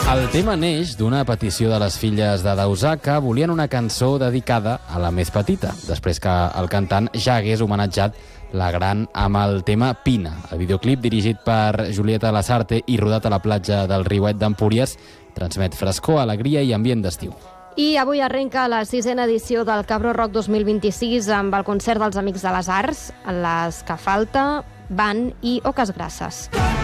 El tema neix d'una petició de les filles de Dausà que volien una cançó dedicada a la més petita, després que el cantant ja hagués homenatjat la gran amb el tema Pina. El videoclip, dirigit per Julieta Lasarte i rodat a la platja del Riuet d'Empúries, transmet frescor, alegria i ambient d'estiu. I avui arrenca la 6a edició del Cabró Rock 2026 amb el concert dels Amics de les Arts, les que falta, Van i Oques Grasses.